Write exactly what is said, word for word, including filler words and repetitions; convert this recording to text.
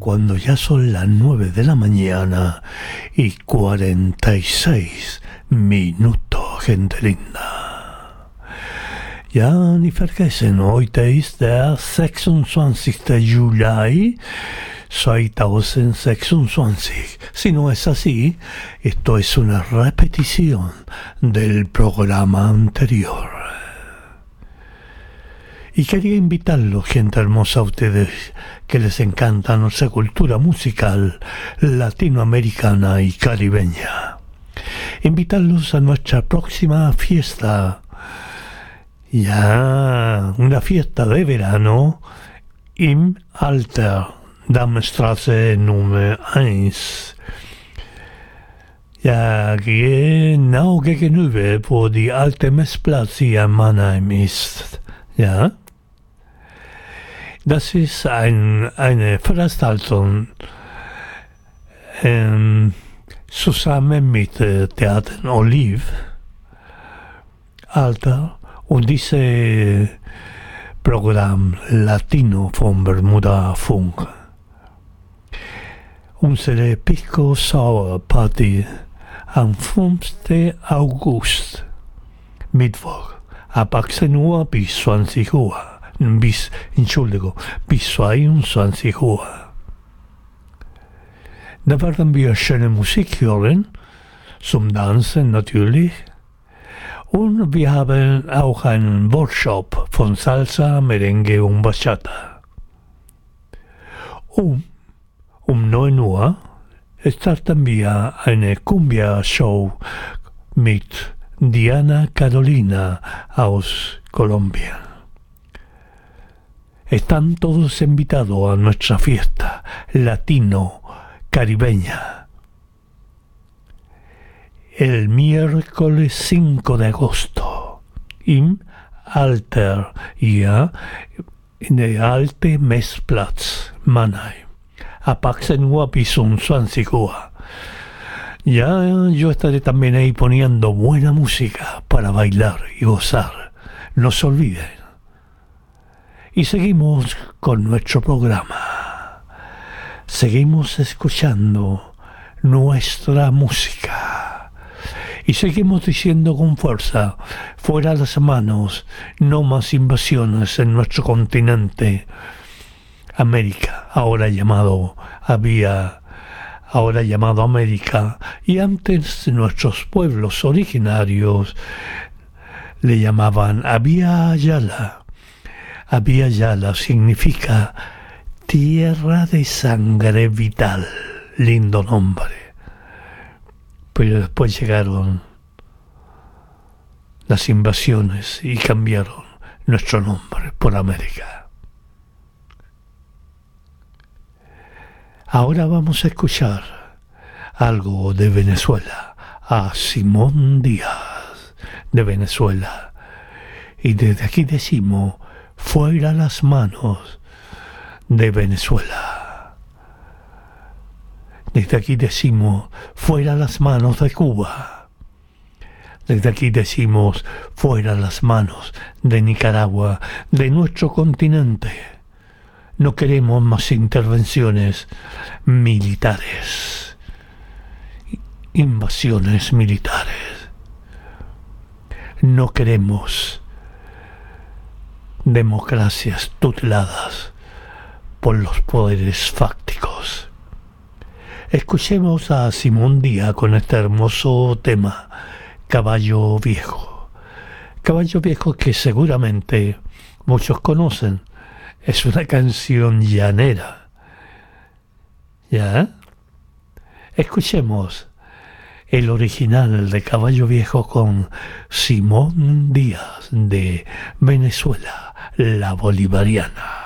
cuando ya son las nueve de la mañana y cuarenta y seis minutos, gente linda. Ja, ni vergessen, heute ist der sechsundzwanzigster Juli zweitausendsechsundzwanzig. Si no es así, esto es una repetición del programa anterior. Y quería invitarlos, gente hermosa, a ustedes que les encanta nuestra cultura musical latinoamericana y caribeña. Invitarlos a nuestra próxima fiesta. Ya, una fiesta de verano im Alter, Damstraße Nummer eins. Ja, genau gegenüber, wo die alte Messplatz hier in Mannheim ist. Ja. Das ist ein, eine Veranstaltung ähm, zusammen mit äh, Theater Olive, Alter, und dieses Programm Latino von Bermuda Funk. Unsere Pisco Sour Party am fünften August, Mittwoch, ab achtzehn Uhr bis zwanzig Uhr. Bis, Entschuldigung, bis zweiundzwanzig Uhr. Da werden wir schöne Musik hören, zum Tanzen natürlich. Und wir haben auch einen Workshop von Salsa, Merengue und Bachata. Um, um neun Uhr starten wir eine Cumbia-Show mit Diana Carolina aus Colombia. Están todos invitados a nuestra fiesta latino-caribeña. El miércoles cinco de agosto, im Alter, ja, in der alte Messplatz, Mannheim, ab achtzehn Uhr bis zwanzig Uhr. Ya, yo estaré también ahí poniendo buena música para bailar y gozar. No se olviden. Y seguimos con nuestro programa. Seguimos escuchando nuestra música. Y seguimos diciendo con fuerza, fuera las manos, no más invasiones en nuestro continente. América, ahora llamado, había, ahora llamado América, y antes nuestros pueblos originarios le llamaban Abya Yala. Abya Yala significa tierra de sangre vital, lindo nombre. Pero después llegaron las invasiones y cambiaron nuestro nombre por América. Ahora vamos a escuchar algo de Venezuela, a Simón Díaz de Venezuela. Y desde aquí decimos, fuera las manos de Venezuela. Desde aquí decimos, fuera las manos de Cuba. Desde aquí decimos, fuera las manos de Nicaragua, de nuestro continente. No queremos más intervenciones militares, invasiones militares. No queremos democracias tuteladas por los poderes fácticos. Escuchemos a Simón Díaz con este hermoso tema, Caballo Viejo. Caballo Viejo que seguramente muchos conocen. Es una canción llanera. ¿Ya? Escuchemos el original de Caballo Viejo con Simón Díaz de Venezuela, la bolivariana.